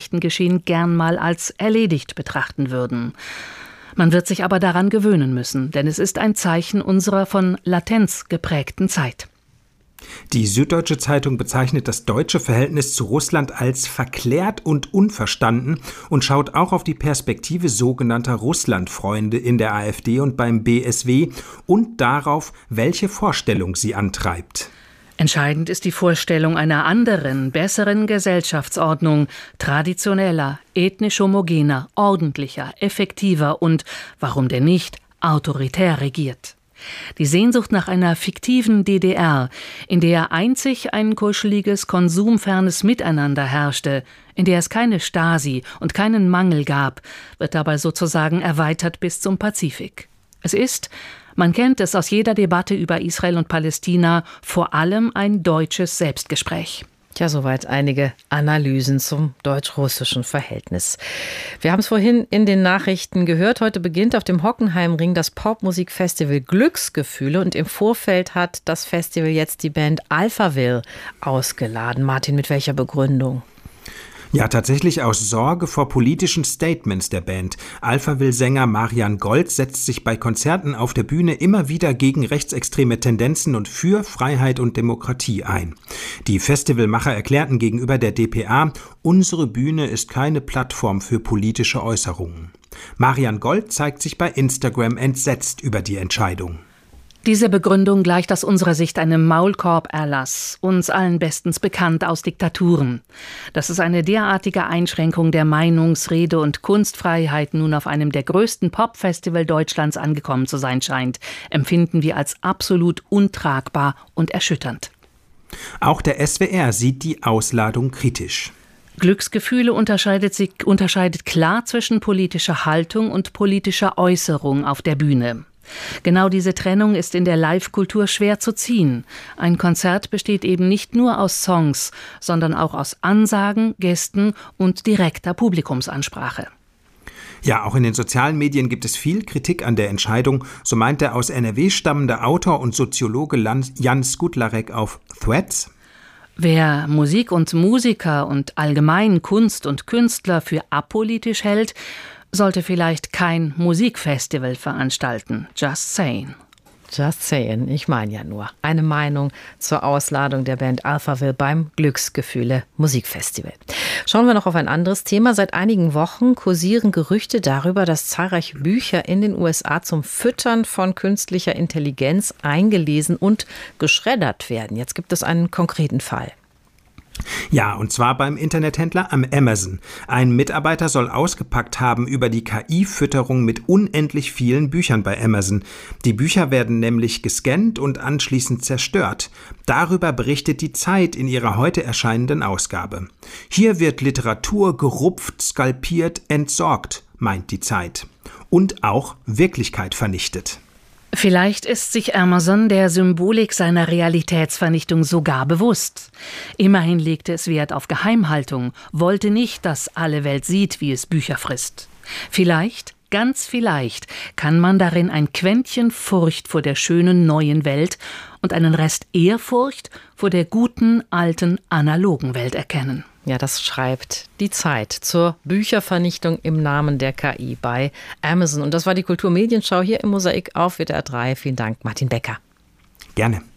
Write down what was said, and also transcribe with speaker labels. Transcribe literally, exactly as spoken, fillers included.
Speaker 1: Nachrichtengeschehen gern mal als erledigt betrachten würden. Man wird sich aber daran gewöhnen müssen, denn es ist ein Zeichen unserer von Latenz geprägten Zeit.
Speaker 2: Die Süddeutsche Zeitung bezeichnet das deutsche Verhältnis zu Russland als verklärt und unverstanden und schaut auch auf die Perspektive sogenannter Russlandfreunde in der AfD und beim B S W und darauf, welche Vorstellung sie antreibt.
Speaker 1: Entscheidend ist die Vorstellung einer anderen, besseren Gesellschaftsordnung, traditioneller, ethnisch homogener, ordentlicher, effektiver und, warum denn nicht, autoritär regiert. Die Sehnsucht nach einer fiktiven D D R, in der einzig ein kuscheliges, konsumfernes Miteinander herrschte, in der es keine Stasi und keinen Mangel gab, wird dabei sozusagen erweitert bis zum Pazifik. Es ist, man kennt es aus jeder Debatte über Israel und Palästina, vor allem ein deutsches Selbstgespräch.
Speaker 3: Ja, soweit einige Analysen zum deutsch-russischen Verhältnis. Wir haben es vorhin in den Nachrichten gehört. Heute beginnt auf dem Hockenheimring das Popmusikfestival Glücksgefühle und im Vorfeld hat das Festival jetzt die Band Alphaville ausgeladen. Martin, mit welcher Begründung?
Speaker 2: Ja, tatsächlich aus Sorge vor politischen Statements der Band. Alphaville-Sänger Marian Gold setzt sich bei Konzerten auf der Bühne immer wieder gegen rechtsextreme Tendenzen und für Freiheit und Demokratie ein. Die Festivalmacher erklärten gegenüber der D P A, unsere Bühne ist keine Plattform für politische Äußerungen. Marian Gold zeigt sich bei Instagram entsetzt über die Entscheidung.
Speaker 1: Diese Begründung gleicht aus unserer Sicht einem Maulkorb-Erlass, uns allen bestens bekannt aus Diktaturen. Dass es eine derartige Einschränkung der Meinungs-, Rede- und Kunstfreiheit nun auf einem der größten Popfestival Deutschlands angekommen zu sein scheint, empfinden wir als absolut untragbar und erschütternd.
Speaker 2: Auch der S W R sieht die Ausladung kritisch.
Speaker 1: Glücksgefühle unterscheidet, sich, unterscheidet klar zwischen politischer Haltung und politischer Äußerung auf der Bühne. Genau diese Trennung ist in der Live-Kultur schwer zu ziehen. Ein Konzert besteht eben nicht nur aus Songs, sondern auch aus Ansagen, Gästen und direkter Publikumsansprache.
Speaker 2: Ja, auch in den sozialen Medien gibt es viel Kritik an der Entscheidung, so meint der aus N R W stammende Autor und Soziologe Jan Skudlarek auf Threads.
Speaker 1: Wer Musik und Musiker und allgemein Kunst und Künstler für apolitisch hält, sollte vielleicht kein Musikfestival veranstalten. Just saying.
Speaker 3: Just saying, ich meine ja nur. Eine Meinung zur Ausladung der Band Alphaville beim Glücksgefühle Musikfestival. Schauen wir noch auf ein anderes Thema. Seit einigen Wochen kursieren Gerüchte darüber, dass zahlreiche Bücher in den U S A zum Füttern von künstlicher Intelligenz eingelesen und geschreddert werden. Jetzt gibt es einen konkreten Fall.
Speaker 2: Ja, und zwar beim Internethändler am Amazon. Ein Mitarbeiter soll ausgepackt haben über die K I-Fütterung mit unendlich vielen Büchern bei Amazon. Die Bücher werden nämlich gescannt und anschließend zerstört. Darüber berichtet die Zeit in ihrer heute erscheinenden Ausgabe. Hier wird Literatur gerupft, skalpiert, entsorgt, meint die Zeit. Und auch Wirklichkeit vernichtet.
Speaker 1: Vielleicht ist sich Amazon der Symbolik seiner Realitätsvernichtung sogar bewusst. Immerhin legte es Wert auf Geheimhaltung, wollte nicht, dass alle Welt sieht, wie es Bücher frisst. Vielleicht, ganz vielleicht, kann man darin ein Quäntchen Furcht vor der schönen neuen Welt und einen Rest Ehrfurcht vor der guten, alten, analogen Welt erkennen.
Speaker 3: Ja, das schreibt die Zeit zur Büchervernichtung im Namen der K I bei Amazon. Und das war die Kulturmedienschau hier im Mosaik auf W D R drei. Vielen Dank, Martin Becker.
Speaker 2: Gerne.